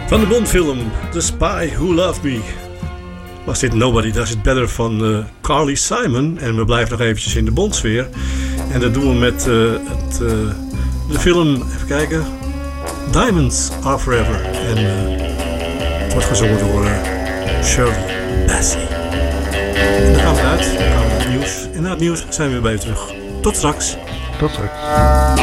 Van de Bondfilm The Spy Who Loved Me was dit Nobody Does It Better van Carly Simon. En we blijven nog eventjes in de Bondsfeer. En dat doen we met de film, even kijken, Diamonds Are Forever. En het wordt gezongen door Shirley Bassey. En dan gaan we uit, dan gaan we naar het nieuws. En na het nieuws zijn we weer bij je terug. Tot straks. Tot straks.